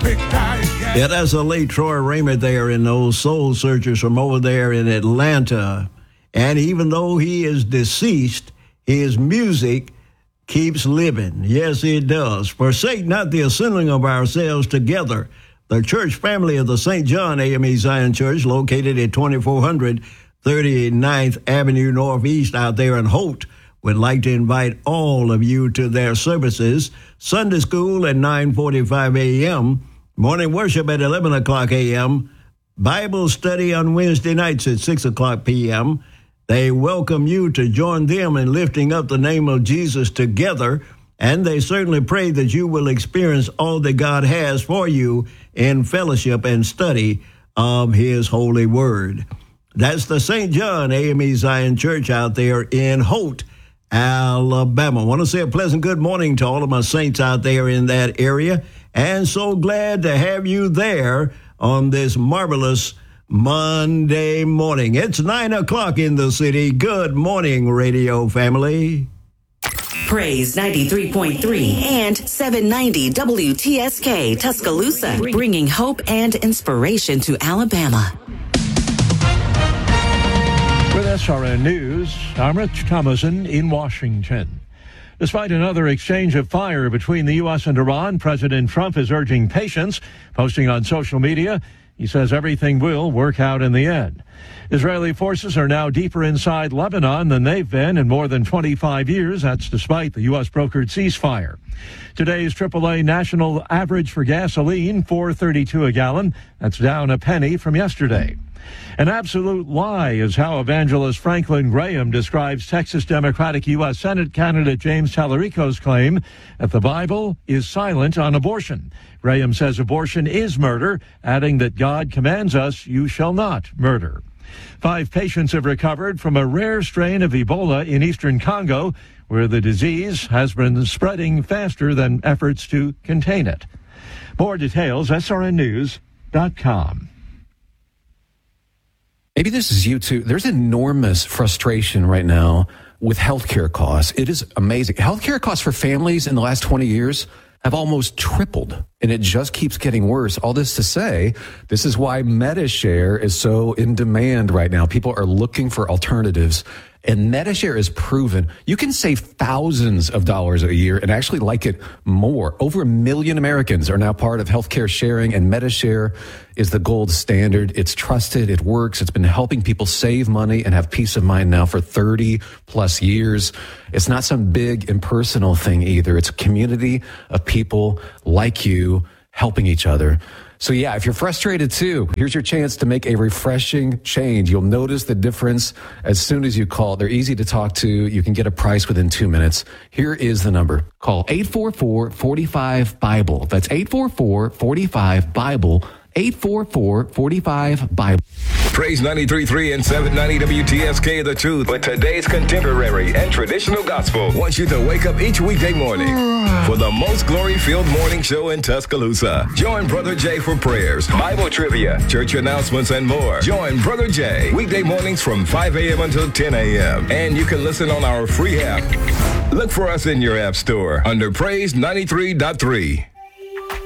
Yeah, that's the late Troy Raymond there in those Soul Searchers from over there in Atlanta. And even though he is deceased, his music keeps living. Yes, it does. Forsake not the assembling of ourselves together. The church family of the St. John AME Zion Church, located at 2400 39th Avenue Northeast out there in Holt, would like to invite all of you to their services. Sunday school at 9:45 a.m., morning worship at 11 o'clock a.m., Bible study on Wednesday nights at 6 o'clock p.m. They welcome you to join them in lifting up the name of Jesus together, and they certainly pray that you will experience all that God has for you in fellowship and study of his holy word. That's the St. John AME Zion Church out there in Holt, Alabama. I want to say a pleasant good morning to all of my saints out there in that area, and so glad to have you there on this marvelous Monday morning. It's 9 o'clock in the city. Good morning, radio family. Praise 93.3 and 790 WTSK Tuscaloosa, bringing hope and inspiration to Alabama. With SRN News, I'm Rich Thomason in Washington. Despite another exchange of fire between the U.S. and Iran, President Trump is urging patience. Posting on social media, he says everything will work out in the end. Israeli forces are now deeper inside Lebanon than they've been in more than 25 years. That's despite the U.S. brokered ceasefire. Today's AAA national average for gasoline, $4.32 a gallon. That's down a penny from yesterday. An absolute lie is how evangelist Franklin Graham describes Texas Democratic U.S. Senate candidate James Tallarico's claim that the Bible is silent on abortion. Graham says abortion is murder, adding that God commands us, you shall not murder. 5 patients have recovered from a rare strain of Ebola in eastern Congo, where the disease has been spreading faster than efforts to contain it. More details, srnnews.com. Maybe this is you too. There's enormous frustration right now with healthcare costs. It is amazing. Healthcare costs for families in the last 20 years have almost tripled, and it just keeps getting worse. All this to say, this is why MediShare is so in demand right now. People are looking for alternatives, and MediShare is proven you can save thousands of dollars a year and actually like it more. Over 1 million Americans are now part of healthcare sharing, and MediShare is the gold standard. It's trusted. It works. It's been helping people save money and have peace of mind now for 30 plus years. It's not some big impersonal thing either. It's a community of people like you helping each other. So yeah, if you're frustrated too, here's your chance to make a refreshing change. You'll notice the difference as soon as you call. They're easy to talk to. You can get a price within 2 minutes. Here is the number. Call 844-45-BIBLE. That's 844-45-BIBLE. 844-45-BIBLE. Praise 93.3 and 790 WTSK The Truth with today's contemporary and traditional gospel wants you to wake up each weekday morning for the most glory-filled morning show in Tuscaloosa. Join Brother Jay for prayers, Bible trivia, church announcements, and more. Join Brother Jay weekday mornings from 5 a.m. until 10 a.m. And you can listen on our free app. Look for us in your app store under Praise 93.3.